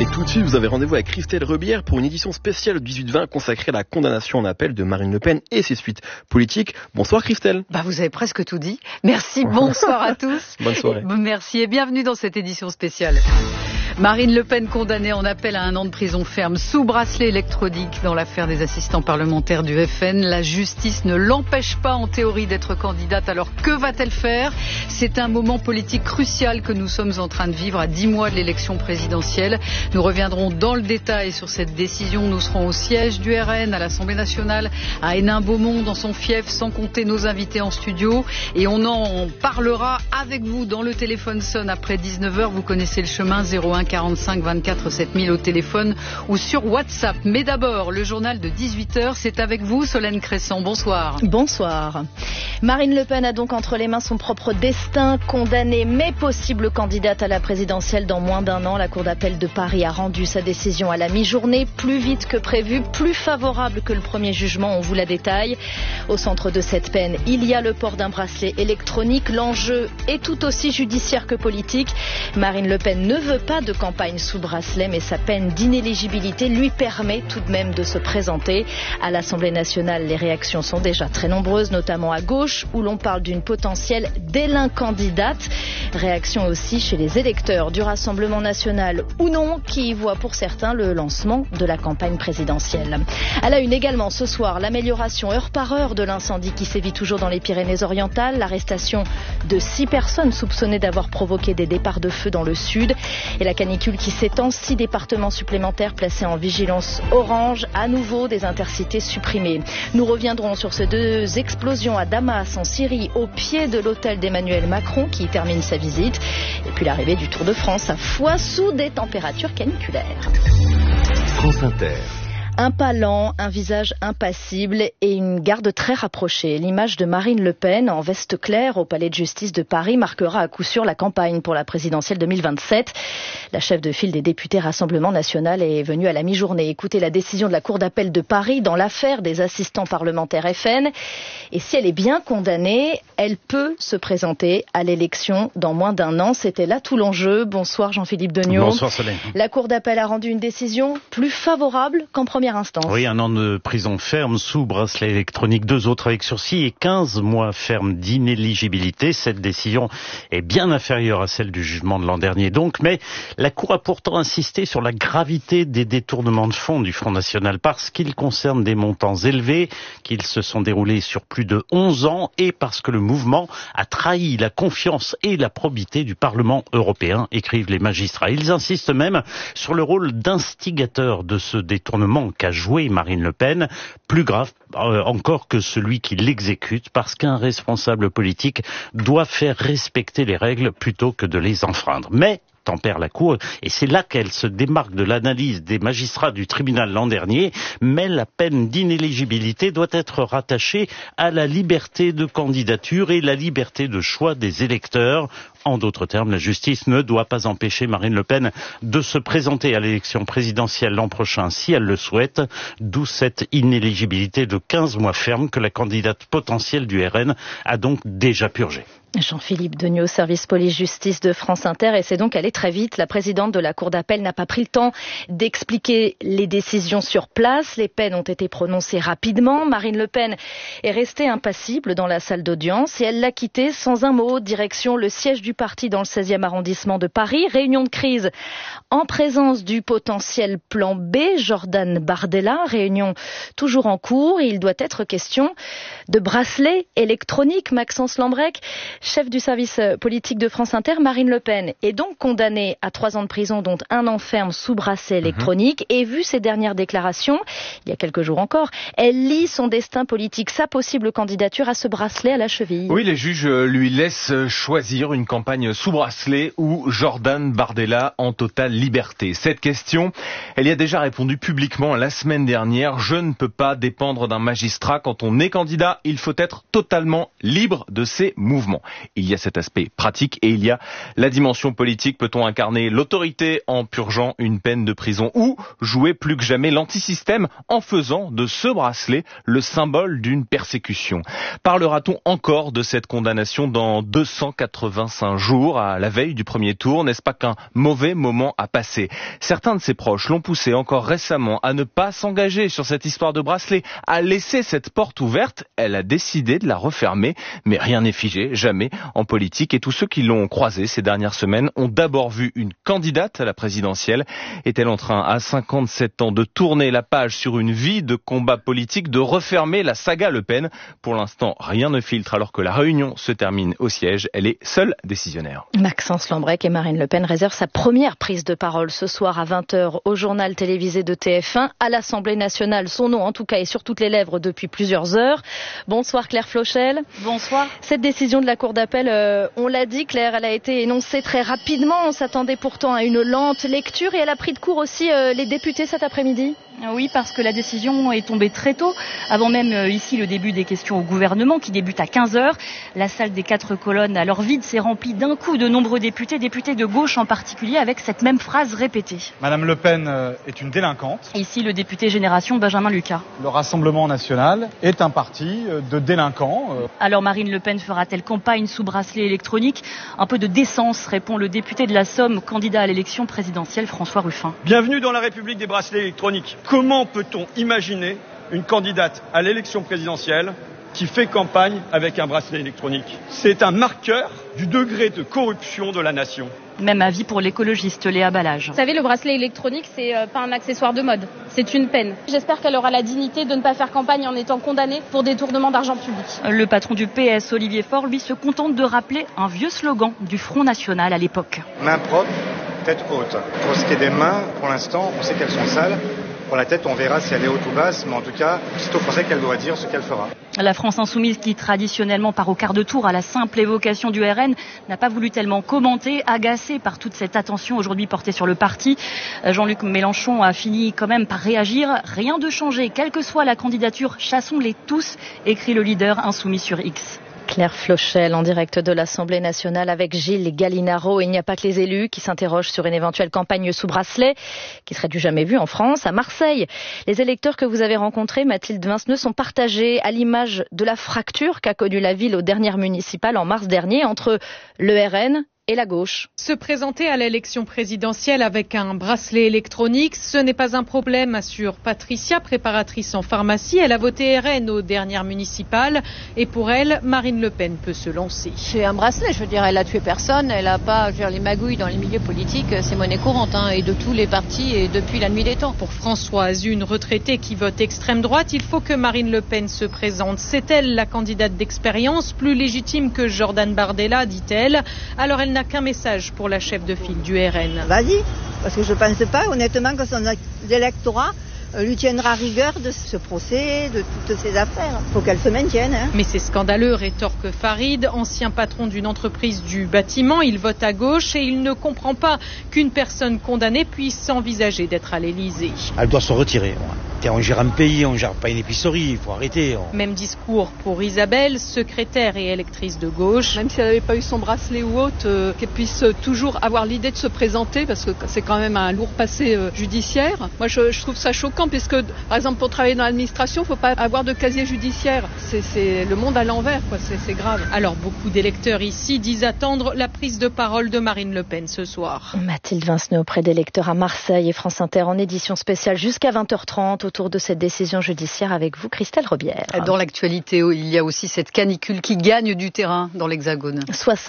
Et tout de suite, vous avez rendez-vous avec Christelle Rebière pour une édition spéciale du 18-20 consacrée à la condamnation en appel de Marine Le Pen et ses suites politiques. Bonsoir Christelle. Vous avez presque tout dit. Merci, bonsoir à tous. Bonne soirée. Merci et bienvenue dans cette édition spéciale. Marine Le Pen condamnée en appel à 1 an de prison ferme sous bracelet électronique dans l'affaire des assistants parlementaires du FN. La justice ne l'empêche pas en théorie d'être candidate. Alors que va-t-elle faire ? C'est un moment politique crucial que nous sommes en train de vivre à 10 mois de l'élection présidentielle. Nous reviendrons dans le détail sur cette décision. Nous serons au siège du RN, à l'Assemblée nationale, à Hénin-Beaumont, dans son fief, sans compter nos invités en studio. Et on en parlera avec vous dans le téléphone sonne après 19h. Vous connaissez le chemin, 01 45 24 7000 au téléphone ou sur WhatsApp. Mais d'abord, le journal de 18h, c'est avec vous, Solène Cresson. Bonsoir. Bonsoir. Marine Le Pen a donc entre les mains son propre destin. Condamnée mais possible candidate à la présidentielle dans moins d'1 an, la Cour d'appel de Paris a rendu sa décision à la mi-journée, plus vite que prévu, plus favorable que le premier jugement, on vous la détaille. Au centre de cette peine, il y a le port d'un bracelet électronique. L'enjeu est tout aussi judiciaire que politique. Marine Le Pen ne veut pas de campagne sous bracelet, mais sa peine d'inéligibilité lui permet tout de même de se présenter. À l'Assemblée nationale, les réactions sont déjà très nombreuses, notamment à gauche, où l'on parle d'une potentielle délincandidate. Réaction aussi chez les électeurs du Rassemblement national ou non, qui y voient pour certains le lancement de la campagne présidentielle. À la une également ce soir, l'amélioration heure par heure de l'incendie qui sévit toujours dans les Pyrénées-Orientales, l'arrestation de 6 personnes soupçonnées d'avoir provoqué des départs de feu dans le sud et la canicule qui s'étend, 6 départements supplémentaires placés en vigilance orange, à nouveau des intercités supprimées. Nous reviendrons sur ces 2 explosions à Damas en Syrie, au pied de l'hôtel d'Emmanuel Macron qui termine sa visite, et puis l'arrivée du Tour de France à Foix sous des températures caniculaires. France Inter. Un pas lent, un visage impassible et une garde très rapprochée. L'image de Marine Le Pen en veste claire au palais de justice de Paris marquera à coup sûr la campagne pour la présidentielle 2027. La chef de file des députés Rassemblement national est venue à la mi-journée écouter la décision de la Cour d'appel de Paris dans l'affaire des assistants parlementaires FN. Et si elle est bien condamnée, elle peut se présenter à l'élection dans moins d'1 an. C'était là tout l'enjeu. Bonsoir Jean-Philippe Degnaud. Bonsoir Solène. La Cour d'appel a rendu une décision plus favorable qu'en première instance. Oui, 1 an de prison ferme sous bracelet électronique, 2 autres avec sursis et 15 mois ferme d'inéligibilité. Cette décision est bien inférieure à celle du jugement de l'an dernier donc, mais la Cour a pourtant insisté sur la gravité des détournements de fonds du Front National parce qu'ils concernent des montants élevés, qu'ils se sont déroulés sur plus de 11 ans et parce que le mouvement a trahi la confiance et la probité du Parlement européen, écrivent les magistrats. Ils insistent même sur le rôle d'instigateur de ce détournement qu'a joué Marine Le Pen, plus grave encore que celui qui l'exécute, parce qu'un responsable politique doit faire respecter les règles plutôt que de les enfreindre. Mais tempère la Cour, et c'est là qu'elle se démarque de l'analyse des magistrats du tribunal l'an dernier, mais la peine d'inéligibilité doit être rattachée à la liberté de candidature et la liberté de choix des électeurs. En d'autres termes, la justice ne doit pas empêcher Marine Le Pen de se présenter à l'élection présidentielle l'an prochain si elle le souhaite, d'où cette inéligibilité de 15 mois ferme que la candidate potentielle du RN a donc déjà purgée. Jean-Philippe Degnaud, service police-justice de France Inter, et c'est donc allé très vite. La présidente de la Cour d'appel n'a pas pris le temps d'expliquer les décisions sur place. Les peines ont été prononcées rapidement. Marine Le Pen est restée impassible dans la salle d'audience et elle l'a quittée sans un mot, direction le siège du parti dans le 16e arrondissement de Paris. Réunion de crise en présence du potentiel plan B, Jordan Bardella. Réunion toujours en cours et il doit être question de bracelet électronique. Maxence Lambrec, chef du service politique de France Inter, Marine Le Pen est donc condamnée à 3 ans de prison, dont 1 an ferme sous bracelet électronique. Et vu ses dernières déclarations, il y a quelques jours encore, elle lie son destin politique, sa possible candidature à ce bracelet à la cheville. Oui, les juges lui laissent choisir une campagne sous bracelet ou Jordan Bardella en totale liberté. Cette question, elle y a déjà répondu publiquement la semaine dernière. Je ne peux pas dépendre d'un magistrat. Quand on est candidat, il faut être totalement libre de ses mouvements. Il y a cet aspect pratique et il y a la dimension politique. Peut-on incarner l'autorité en purgeant une peine de prison ou jouer plus que jamais l'antisystème en faisant de ce bracelet le symbole d'une persécution? Parlera-t-on encore de cette condamnation dans 285 15 jours, à la veille du premier tour. N'est-ce pas qu'un mauvais moment à passer? Certains de ses proches l'ont poussé encore récemment à ne pas s'engager sur cette histoire de bracelet, à laisser cette porte ouverte. Elle a décidé de la refermer, mais rien n'est figé, jamais en politique. Et tous ceux qui l'ont croisée ces dernières semaines ont d'abord vu une candidate à la présidentielle. Est-elle en train, à 57 ans, de tourner la page sur une vie de combat politique, de refermer la saga Le Pen? Pour l'instant, rien ne filtre alors que la réunion se termine au siège. Elle est seule décisionnaire. Maxence Lambrec et Marine Le Pen réservent sa première prise de parole ce soir à 20h au journal télévisé de TF1 à l'Assemblée nationale. Son nom, en tout cas, est sur toutes les lèvres depuis plusieurs heures. Bonsoir Claire Flochel. Bonsoir. Cette décision de la Cour d'appel, on l'a dit Claire, elle a été énoncée très rapidement. On s'attendait pourtant à une lente lecture et elle a pris de court aussi les députés cet après-midi. Oui, parce que la décision est tombée très tôt, avant même ici le début des questions au gouvernement qui débute à 15h. La salle des 4 colonnes, alors vide, s'est remplie d'un coup de nombreux députés de gauche en particulier, avec cette même phrase répétée. Madame Le Pen est une délinquante. Ici le député Génération Benjamin Lucas. Le Rassemblement national est un parti de délinquants. Alors Marine Le Pen fera-t-elle campagne sous bracelet électronique? Un peu de décence, répond le député de la Somme, candidat à l'élection présidentielle François Ruffin. Bienvenue dans la République des bracelets électroniques. Comment peut-on imaginer une candidate à l'élection présidentielle qui fait campagne avec un bracelet électronique? C'est un marqueur du degré de corruption de la nation. Même avis pour l'écologiste Léa Balage. Vous savez, le bracelet électronique, c'est pas un accessoire de mode, c'est une peine. J'espère qu'elle aura la dignité de ne pas faire campagne en étant condamnée pour détournement d'argent public. Le patron du PS, Olivier Faure, lui se contente de rappeler un vieux slogan du Front National à l'époque. Main propre, tête haute. Pour ce qui est des mains, pour l'instant, on sait qu'elles sont sales. Pour la tête, on verra si elle est haute ou basse, mais en tout cas, c'est aux Français qu'elle doit dire ce qu'elle fera. La France insoumise, qui traditionnellement part au quart de tour à la simple évocation du RN, n'a pas voulu tellement commenter, agacée par toute cette attention aujourd'hui portée sur le parti. Jean-Luc Mélenchon a fini quand même par réagir. Rien de changé, quelle que soit la candidature, chassons-les tous, écrit le leader insoumis sur X. Claire Flochel en direct de l'Assemblée nationale avec Gilles Gallinaro. Il n'y a pas que les élus qui s'interrogent sur une éventuelle campagne sous bracelet qui serait du jamais vu en France. À Marseille, les électeurs que vous avez rencontrés, Mathilde Vinceneux, sont partagés à l'image de la fracture qu'a connue la ville aux dernières municipales en mars dernier entre le RN et la gauche. Se présenter à l'élection présidentielle avec un bracelet électronique, ce n'est pas un problème, assure Patricia, préparatrice en pharmacie. Elle a voté RN aux dernières municipales et pour elle, Marine Le Pen peut se lancer. C'est un bracelet, je veux dire, elle a tué personne, elle n'a pas les magouilles dans les milieux politiques, c'est monnaie courante et de tous les partis et depuis la nuit des temps. Pour Françoise, une retraitée qui vote extrême droite, il faut que Marine Le Pen se présente. C'est elle la candidate d'expérience, plus légitime que Jordan Bardella, dit-elle. Alors elle n'a qu'un message pour la chef de file du RN. Vas-y, parce que je ne pense pas honnêtement que son électorat lui tiendra rigueur de ce procès, de toutes ces affaires. Il faut qu'elle se maintienne. Mais c'est scandaleux, rétorque Farid, ancien patron d'une entreprise du bâtiment. Il vote à gauche et il ne comprend pas qu'une personne condamnée puisse envisager d'être à l'Élysée. Elle doit se retirer. On gère un pays, on gère pas une épicerie, il faut arrêter. Même discours pour Isabelle, secrétaire et électrice de gauche. Même si elle n'avait pas eu son bracelet ou autre, qu'elle puisse toujours avoir l'idée de se présenter, parce que c'est quand même un lourd passé judiciaire. Moi, je trouve ça choquant, puisque, par exemple, pour travailler dans l'administration, il ne faut pas avoir de casier judiciaire. C'est le monde à l'envers, quoi. C'est grave. Alors, beaucoup d'électeurs ici disent attendre la prise de parole de Marine Le Pen ce soir. Mathilde Vinceneux auprès d'électeurs à Marseille et France Inter en édition spéciale jusqu'à 20h30 autour de cette décision judiciaire avec vous, Christelle Rebière. Dans l'actualité, il y a aussi cette canicule qui gagne du terrain dans l'Hexagone.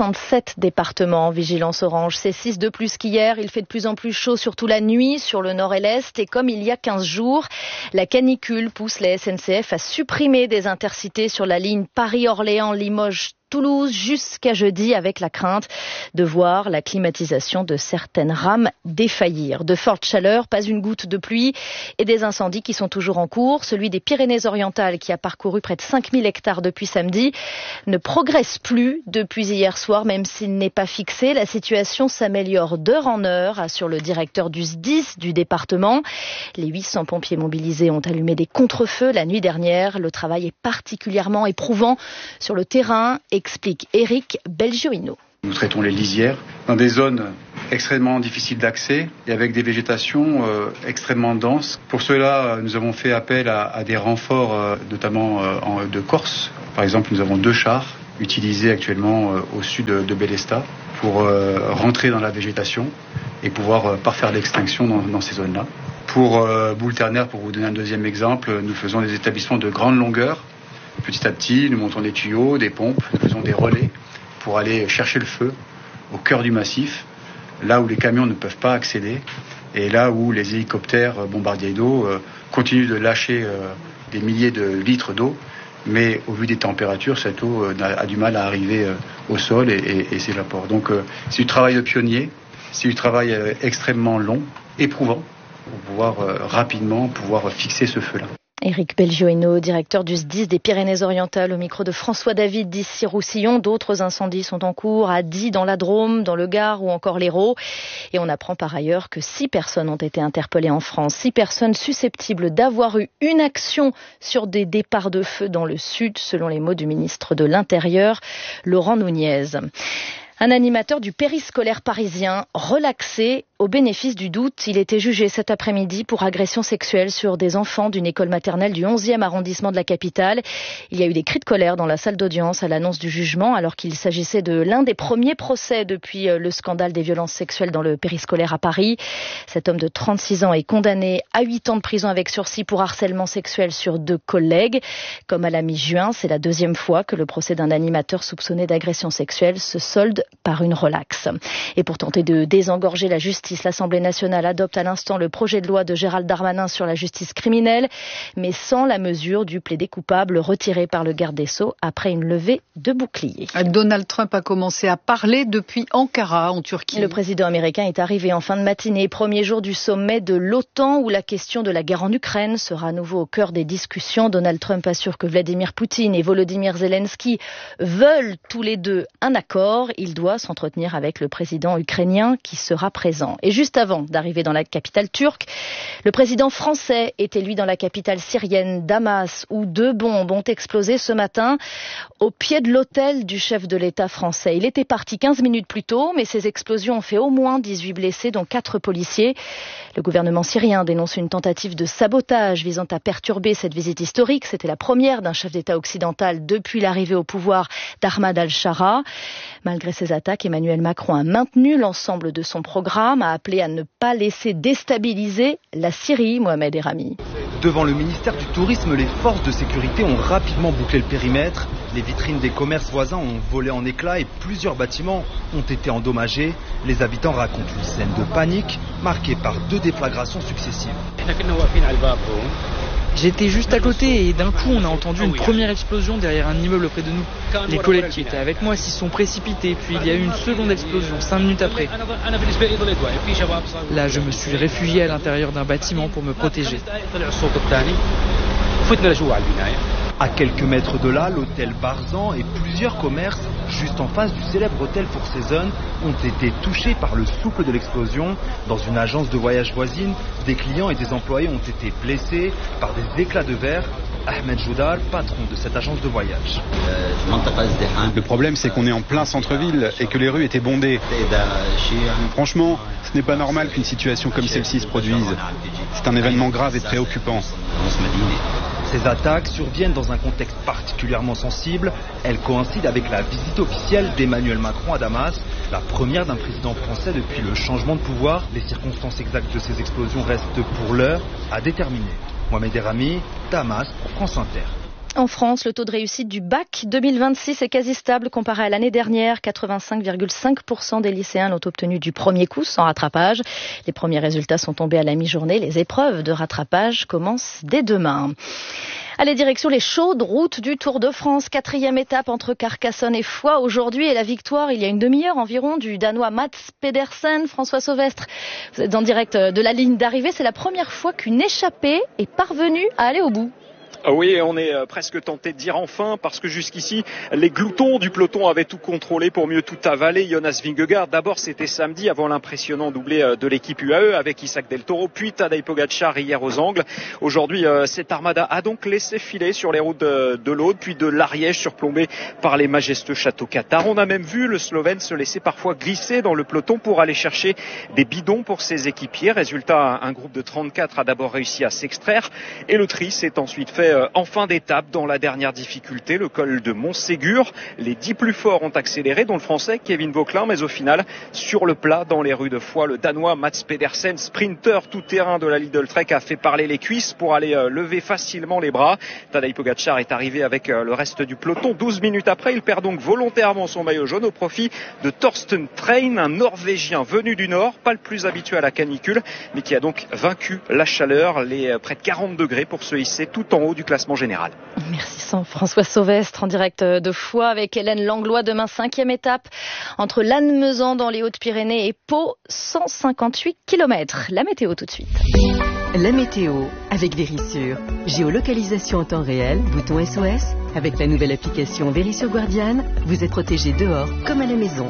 67 départements en vigilance orange. C'est 6 de plus qu'hier. Il fait de plus en plus chaud, surtout la nuit, sur le nord et l'est. Et comme il y a 15 jours, la canicule pousse la SNCF à supprimer des intercités sur la ligne Paris-Orléans-Limoges Toulouse jusqu'à jeudi avec la crainte de voir la climatisation de certaines rames défaillir. De fortes chaleurs, pas une goutte de pluie et des incendies qui sont toujours en cours. Celui des Pyrénées-Orientales qui a parcouru près de 5000 hectares depuis samedi ne progresse plus depuis hier soir, même s'il n'est pas fixé. La situation s'améliore d'heure en heure, assure le directeur du SDIS du département. Les 800 pompiers mobilisés ont allumé des contre-feux la nuit dernière. Le travail est particulièrement éprouvant sur le terrain, explique Éric Belgioino. Nous traitons les lisières dans des zones extrêmement difficiles d'accès et avec des végétations extrêmement denses. Pour cela, nous avons fait appel à des renforts, notamment de Corse. Par exemple, nous avons 2 chars utilisés actuellement au sud de Bélestat pour rentrer dans la végétation et pouvoir parfaire l'extinction dans ces zones-là. Pour Boule ternaire, pour vous donner un deuxième exemple, nous faisons des établissements de grande longueur. Petit à petit, nous montons des tuyaux, des pompes, nous faisons des relais pour aller chercher le feu au cœur du massif, là où les camions ne peuvent pas accéder et là où les hélicoptères bombardiers d'eau continuent de lâcher des milliers de litres d'eau. Mais au vu des températures, cette eau a du mal à arriver au sol et s'évapore. Donc c'est du travail de pionnier, c'est du travail extrêmement long, éprouvant, pour pouvoir rapidement fixer ce feu-là. Éric Belgioino, directeur du SDIS des Pyrénées-Orientales, au micro de François David d'ici Roussillon. D'autres incendies sont en cours à Die, dans la Drôme, dans le Gard ou encore l'Hérault. Et on apprend par ailleurs que 6 personnes ont été interpellées en France. 6 personnes susceptibles d'avoir eu une action sur des départs de feu dans le sud, selon les mots du ministre de l'Intérieur, Laurent Nunez. Un animateur du périscolaire parisien, relaxé au bénéfice du doute. Il était jugé cet après-midi pour agression sexuelle sur des enfants d'une école maternelle du 11e arrondissement de la capitale. Il y a eu des cris de colère dans la salle d'audience à l'annonce du jugement, alors qu'il s'agissait de l'un des premiers procès depuis le scandale des violences sexuelles dans le périscolaire à Paris. Cet homme de 36 ans est condamné à 8 ans de prison avec sursis pour harcèlement sexuel sur 2 collègues. Comme à la mi-juin, c'est la 2e fois que le procès d'un animateur soupçonné d'agression sexuelle se solde par une relaxe. Et pour tenter de désengorger la justice, l'Assemblée nationale adopte à l'instant le projet de loi de Gérald Darmanin sur la justice criminelle, mais sans la mesure du plaidé coupable retiré par le garde des Sceaux après une levée de bouclier. Donald Trump a commencé à parler depuis Ankara, en Turquie. Le président américain est arrivé en fin de matinée, premier jour du sommet de l'OTAN, où la question de la guerre en Ukraine sera à nouveau au cœur des discussions. Donald Trump assure que Vladimir Poutine et Volodymyr Zelensky veulent tous les deux un accord. Il doit s'entretenir avec le président ukrainien qui sera présent. Et juste avant d'arriver dans la capitale turque, le président français était lui dans la capitale syrienne, Damas, où 2 bombes ont explosé ce matin au pied de l'hôtel du chef de l'État français. Il était parti 15 minutes plus tôt, mais ces explosions ont fait au moins 18 blessés, dont 4 policiers. Le gouvernement syrien dénonce une tentative de sabotage visant à perturber cette visite historique. C'était la première d'un chef d'État occidental depuis l'arrivée au pouvoir d'Ahmad al-Shara. Malgré ces attaques, Emmanuel Macron a maintenu l'ensemble de son programme, a appelé à ne pas laisser déstabiliser la Syrie, Mohamed Errami. Devant le ministère du Tourisme, les forces de sécurité ont rapidement bouclé le périmètre. Les vitrines des commerces voisins ont volé en éclats et plusieurs bâtiments ont été endommagés. Les habitants racontent une scène de panique marquée par 2 déflagrations successives. J'étais juste à côté et d'un coup on a entendu une première explosion derrière un immeuble près de nous. Les collègues qui étaient avec moi s'y sont précipités, puis il y a eu une seconde explosion 5 minutes après. Là je me suis réfugié à l'intérieur d'un bâtiment pour me protéger. À quelques mètres de là, l'hôtel Barzan et plusieurs commerces, juste en face du célèbre hôtel Four Seasons, ont été touchés par le souffle de l'explosion. Dans une agence de voyage voisine, des clients et des employés ont été blessés par des éclats de verre. Ahmed Joudar, patron de cette agence de voyage. Le problème, c'est qu'on est en plein centre-ville et que les rues étaient bondées. Franchement, ce n'est pas normal qu'une situation comme celle-ci se produise. C'est un événement grave et préoccupant. Ces attaques surviennent dans un contexte particulièrement sensible. Elles coïncident avec la visite officielle d'Emmanuel Macron à Damas, la première d'un président français depuis le changement de pouvoir. Les circonstances exactes de ces explosions restent pour l'heure à déterminer. Mohamed Errami, Damas pour France Inter. En France, le taux de réussite du bac 2026 est quasi stable comparé à l'année dernière. 85,5% des lycéens l'ont obtenu du premier coup sans rattrapage. Les premiers résultats sont tombés à la mi-journée. Les épreuves de rattrapage commencent dès demain. Allez, direction les chaudes routes du Tour de France. 4e étape entre Carcassonne et Foix aujourd'hui. Et la victoire, il y a une demi-heure environ, du Danois Mats Pedersen. François Sauvestre, vous êtes en direct de la ligne d'arrivée. C'est la première fois qu'une échappée est parvenue à aller au bout. Oui, on est presque tenté de dire enfin, parce que jusqu'ici, les gloutons du peloton avaient tout contrôlé pour mieux tout avaler. Jonas Vingegaard, d'abord c'était samedi avant l'impressionnant doublé de l'équipe UAE avec Isaac Del Toro, puis Tadej Pogačar hier aux Angles. Aujourd'hui, cette armada a donc laissé filer sur les routes de l'Aude, puis de l'Ariège surplombé par les majestueux châteaux cathares. On a même vu le Slovène se laisser parfois glisser dans le peloton pour aller chercher des bidons pour ses équipiers. Résultat, un groupe de 34 a d'abord réussi à s'extraire et le tri s'est ensuite fait en fin d'étape dans la dernière difficulté, le col de Montségur. Les 10 plus forts ont accéléré, dont le français Kevin Vauquelin, mais au final, sur le plat, dans les rues de Foix, le Danois Mats Pedersen, sprinter tout-terrain de la Lidl Trek, a fait parler les cuisses pour aller lever facilement les bras. Tadej Pogačar est arrivé avec le reste du peloton. 12 minutes après, il perd donc volontairement son maillot jaune au profit de Thorsten Trein, un Norvégien venu du Nord, pas le plus habitué à la canicule, mais qui a donc vaincu la chaleur, les près de 40 degrés pour se hisser tout en haut du classement général. Merci François Sauvestre en direct de Foix avec Hélène Langlois. Demain, 5e étape entre Lannemezan dans les Hautes-Pyrénées et Pau, 158 km. La météo tout de suite. La météo avec Vérissure. Géolocalisation en temps réel, bouton SOS. Avec la nouvelle application Vérissure Guardian, vous êtes protégé dehors comme à la maison.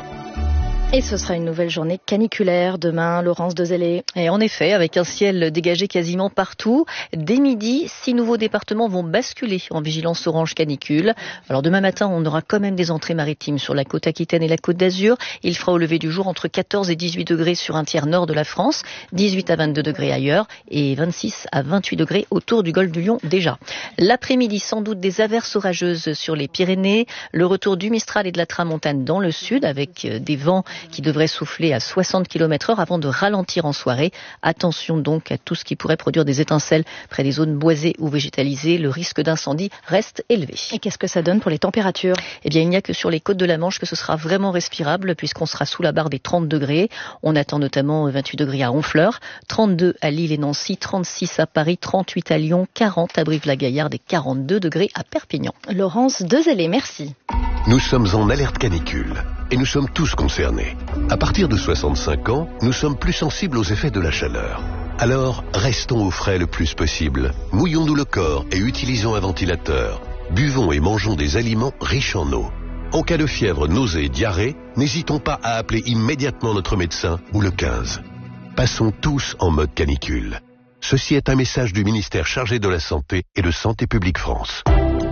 Et ce sera une nouvelle journée caniculaire demain, Laurence Dezellé. Et en effet, avec un ciel dégagé quasiment partout, dès midi, 6 nouveaux départements vont basculer en vigilance orange canicule. Alors demain matin, on aura quand même des entrées maritimes sur la côte Aquitaine et la côte d'Azur. Il fera au lever du jour entre 14 et 18 degrés sur un tiers nord de la France, 18 à 22 degrés ailleurs et 26 à 28 degrés autour du golfe du Lion déjà. L'après-midi, sans doute des averses orageuses sur les Pyrénées, le retour du Mistral et de la Tramontane dans le sud avec des vents qui devrait souffler à 60 km/h avant de ralentir en soirée. Attention donc à tout ce qui pourrait produire des étincelles près des zones boisées ou végétalisées. Le risque d'incendie reste élevé. Et qu'est-ce que ça donne pour les températures ? Eh bien, il n'y a que sur les côtes de la Manche que ce sera vraiment respirable puisqu'on sera sous la barre des 30 degrés. On attend notamment 28 degrés à Honfleur, 32 à Lille et Nancy, 36 à Paris, 38 à Lyon, 40 à Brive-la-Gaillarde et 42 degrés à Perpignan. Laurence Dezellé, merci. Nous sommes en alerte canicule et nous sommes tous concernés. À partir de 65 ans, nous sommes plus sensibles aux effets de la chaleur. Alors, restons au frais le plus possible. Mouillons-nous le corps et utilisons un ventilateur. Buvons et mangeons des aliments riches en eau. En cas de fièvre, nausée, diarrhée, n'hésitons pas à appeler immédiatement notre médecin ou le 15. Passons tous en mode canicule. Ceci est un message du ministère chargé de la Santé et de Santé publique France.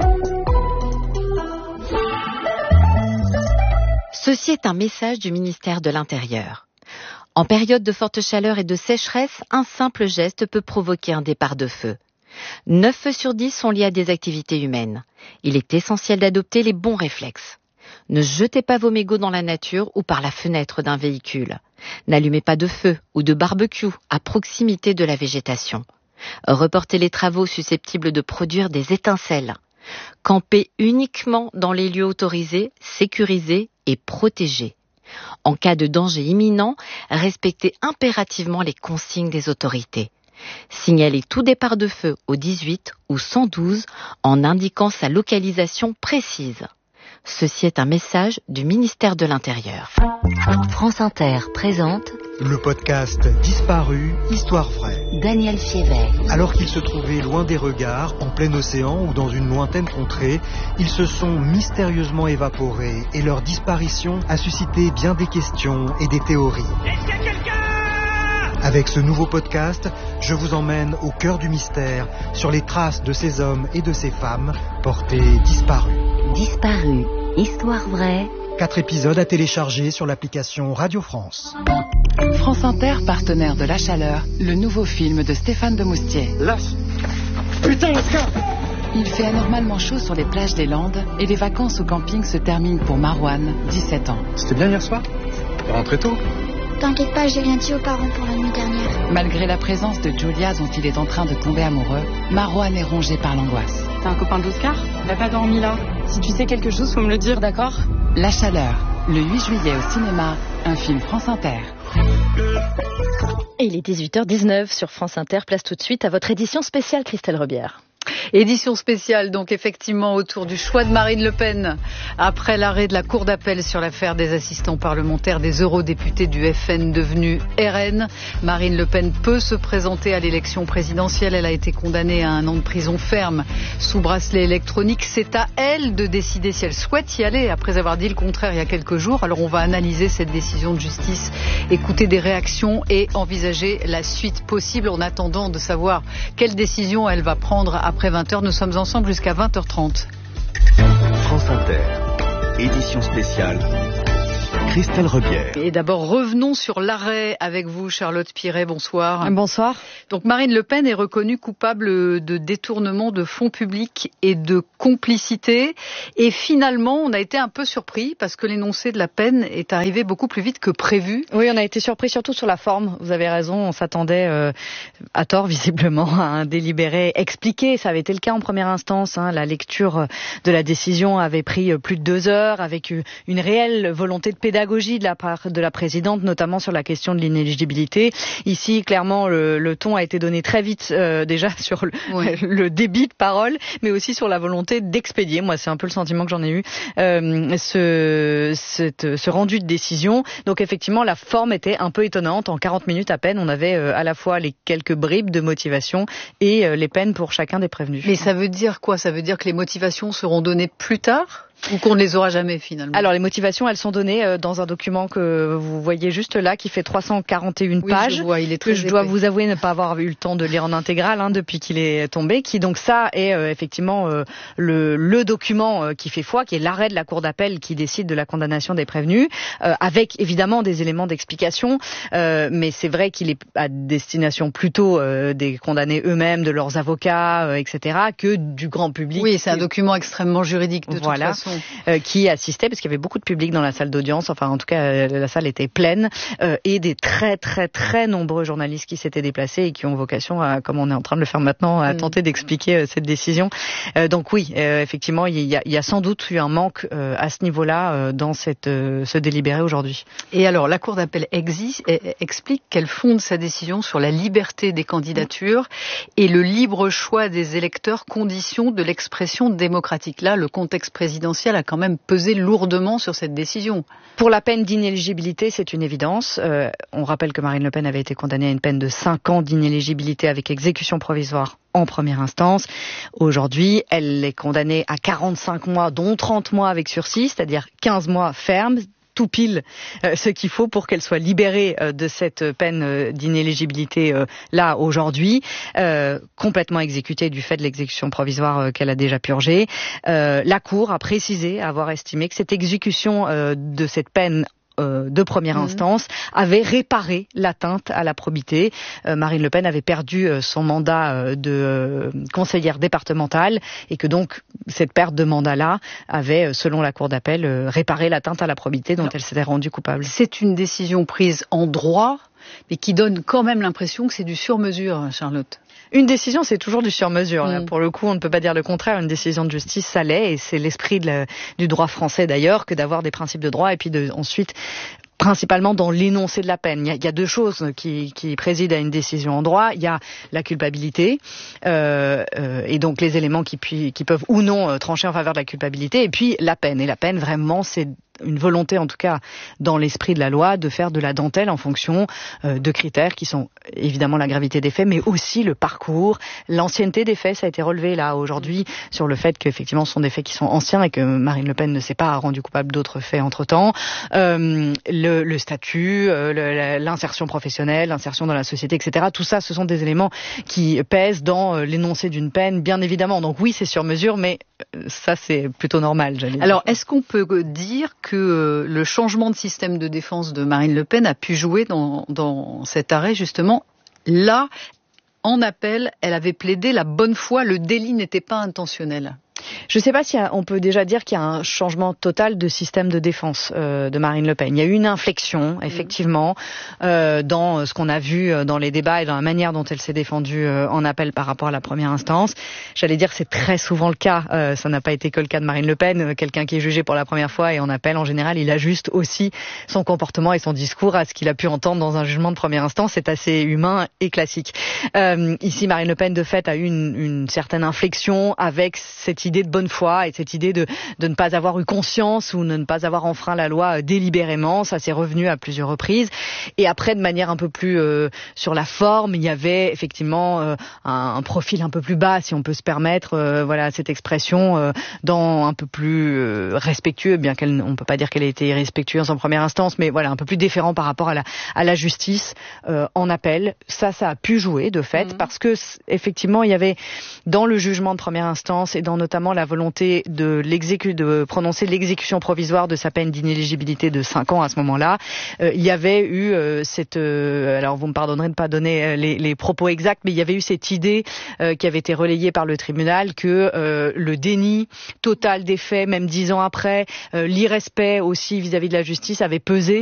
Ceci est un message du ministère de l'Intérieur. En période de forte chaleur et de sécheresse, un simple geste peut provoquer un départ de feu. 9 feux sur 10 sont liés à des activités humaines. Il est essentiel d'adopter les bons réflexes. Ne jetez pas vos mégots dans la nature ou par la fenêtre d'un véhicule. N'allumez pas de feu ou de barbecue à proximité de la végétation. Reportez les travaux susceptibles de produire des étincelles. Campez uniquement dans les lieux autorisés, sécurisés et protégés. En cas de danger imminent, respectez impérativement les consignes des autorités. Signalez tout départ de feu au 18 ou 112 en indiquant sa localisation précise. Ceci est un message du ministère de l'Intérieur. France Inter présente le podcast Disparu, Histoire vraie. Daniel Fiévert. Alors qu'ils se trouvaient loin des regards, en plein océan ou dans une lointaine contrée, ils se sont mystérieusement évaporés et leur disparition a suscité bien des questions et des théories. Est-ce qu'il y a quelqu'un ? Avec ce nouveau podcast, je vous emmène au cœur du mystère, sur les traces de ces hommes et de ces femmes portés disparus. Disparu, Histoire vraie. 4 épisodes à télécharger sur l'application Radio France. France Inter, partenaire de La Chaleur, le nouveau film de Stéphane Demoustier. Putain, Oscar ! Il fait anormalement chaud sur les plages des Landes et les vacances au camping se terminent pour Marouane, 17 ans. C'était bien hier soir ? T'es rentré tôt ? T'inquiète pas, j'ai rien dit aux parents pour la nuit dernière. Malgré la présence de Julia dont il est en train de tomber amoureux, Marouane est rongé par l'angoisse. T'es un copain d'Oscar ? Il a pas dormi là. Si tu sais quelque chose, faut me le dire, d'accord ? La Chaleur, le 8 juillet au cinéma, un film France Inter. Et il est 18h19 sur France Inter. Place tout de suite à votre édition spéciale, Christelle Rebière. Édition spéciale, donc effectivement, autour du choix de Marine Le Pen. Après l'arrêt de la Cour d'appel sur l'affaire des assistants parlementaires des eurodéputés du FN devenus RN, Marine Le Pen peut se présenter à l'élection présidentielle. Elle a été condamnée à 1 an de prison ferme sous bracelet électronique. C'est à elle de décider si elle souhaite y aller, après avoir dit le contraire il y a quelques jours. Alors on va analyser cette décision de justice, écouter des réactions et envisager la suite possible en attendant de savoir quelle décision elle va prendre après 20h. Nous sommes ensemble jusqu'à 20h30. France Inter, édition spéciale, Christelle Rebière. Et d'abord, revenons sur l'arrêt avec vous, Charlotte Piret. Bonsoir. Bonsoir. Donc, Marine Le Pen est reconnue coupable de détournement de fonds publics et de complicité. Et finalement, on a été un peu surpris parce que l'énoncé de la peine est arrivé beaucoup plus vite que prévu. Oui, on a été surpris surtout sur la forme. Vous avez raison, on s'attendait à tort visiblement à un délibéré expliqué. Ça avait été le cas en première instance. La lecture de la décision avait pris plus de 2 heures avec une réelle volonté de pédagogie de la part de la présidente, notamment sur la question de l'inéligibilité. Ici, clairement, le ton a été donné très vite déjà sur le débit de parole, mais aussi sur la volonté d'expédier. Moi, c'est un peu le sentiment que j'en ai eu, ce rendu de décision. Donc effectivement, la forme était un peu étonnante. En 40 minutes à peine, on avait à la fois les quelques bribes de motivation et les peines pour chacun des prévenus. Mais ça veut dire quoi? Ça veut dire que les motivations seront données plus tard? Ou qu'on ne les aura jamais finalement? Alors les motivations, elles sont données dans un document que vous voyez juste là, qui fait 341 pages. Je vois, il est très je dois vous avouer ne pas avoir eu le temps de lire en intégrale depuis qu'il est tombé. Qui donc ça est effectivement le document qui fait foi, qui est l'arrêt de la cour d'appel qui décide de la condamnation des prévenus, avec évidemment des éléments d'explication. Mais c'est vrai qu'il est à destination plutôt des condamnés eux-mêmes, de leurs avocats, etc., que du grand public. Oui, c'est un document extrêmement juridique de toute façon. Qui assistait, parce qu'il y avait beaucoup de public dans la salle d'audience, enfin en tout cas la salle était pleine, et des très très très nombreux journalistes qui s'étaient déplacés et qui ont vocation à, comme on est en train de le faire maintenant, à tenter d'expliquer cette décision. Donc oui, effectivement, il y a sans doute eu un manque à ce niveau-là dans ce délibéré aujourd'hui. Et alors, la Cour d'appel explique qu'elle fonde sa décision sur la liberté des candidatures et le libre choix des électeurs, condition de l'expression démocratique. Là, le contexte présidentiel a quand même pesé lourdement sur cette décision. Pour la peine d'inéligibilité, c'est une évidence. On rappelle que Marine Le Pen avait été condamnée à une peine de 5 ans d'inéligibilité avec exécution provisoire en première instance. Aujourd'hui, elle est condamnée à 45 mois, dont 30 mois avec sursis, c'est-à-dire 15 mois fermes, tout pile ce qu'il faut pour qu'elle soit libérée de cette peine d'inéligibilité là aujourd'hui, complètement exécutée du fait de l'exécution provisoire qu'elle a déjà purgée. La Cour a précisé avoir estimé que cette exécution de cette peine de première instance avait réparé l'atteinte à la probité. Marine Le Pen avait perdu son mandat de conseillère départementale et que donc cette perte de mandat-là avait, selon la Cour d'appel, réparé l'atteinte à la probité dont elle s'était rendue coupable. C'est une décision prise en droit, mais qui donne quand même l'impression que c'est du sur-mesure, Charlotte. Une décision, c'est toujours du sur-mesure. Là, pour le coup, on ne peut pas dire le contraire. Une décision de justice, ça l'est, et c'est l'esprit du droit français d'ailleurs, que d'avoir des principes de droit et puis ensuite principalement dans l'énoncé de la peine. Il y a 2 choses qui président à une décision en droit. Il y a la culpabilité et donc les éléments qui peuvent ou non trancher en faveur de la culpabilité, et puis la peine. Et la peine, vraiment, c'est une volonté, en tout cas dans l'esprit de la loi, de faire de la dentelle en fonction de critères qui sont évidemment la gravité des faits, mais aussi le parcours, l'ancienneté des faits. Ça a été relevé là aujourd'hui sur le fait qu'effectivement ce sont des faits qui sont anciens et que Marine Le Pen ne s'est pas rendue coupable d'autres faits entre-temps. Le statut, l'insertion professionnelle, l'insertion dans la société, etc. Tout ça, ce sont des éléments qui pèsent dans l'énoncé d'une peine, bien évidemment. Donc oui, c'est sur mesure, mais ça, c'est plutôt normal, j'allais dire. Alors, est-ce qu'on peut dire que le changement de système de défense de Marine Le Pen a pu jouer dans cet arrêt, justement? Là, en appel, elle avait plaidé la bonne foi, le délit n'était pas intentionnel. Je ne sais pas si on peut déjà dire qu'il y a un changement total de système de défense de Marine Le Pen. Il y a eu une inflexion, effectivement, dans ce qu'on a vu dans les débats et dans la manière dont elle s'est défendue en appel par rapport à la première instance. J'allais dire que c'est très souvent le cas. Ça n'a pas été que le cas de Marine Le Pen. Quelqu'un qui est jugé pour la première fois et en appel, en général, il ajuste aussi son comportement et son discours à ce qu'il a pu entendre dans un jugement de première instance. C'est assez humain et classique. Ici, Marine Le Pen, de fait, a eu une certaine inflexion avec cette idée de bonne foi et cette idée de ne pas avoir eu conscience ou de ne pas avoir enfreint la loi délibérément. Ça s'est revenu à plusieurs reprises. Et après, de manière un peu plus sur la forme, il y avait effectivement un profil un peu plus bas, si on peut se permettre, voilà, cette expression, dans un peu plus respectueux, bien on peut pas dire qu'elle ait été irrespectueuse en première instance, mais voilà, un peu plus déférent par rapport à la justice en appel. Ça a pu jouer de fait, parce que effectivement, il y avait dans le jugement de première instance et dans notamment la volonté de prononcer l'exécution provisoire de sa peine d'inéligibilité de 5 ans à ce moment-là. Il y avait eu alors vous me pardonnerez de ne pas donner les propos exacts, mais il y avait eu cette idée qui avait été relayée par le tribunal que le déni total des faits, même 10 ans après, l'irrespect aussi vis-à-vis de la justice avait pesé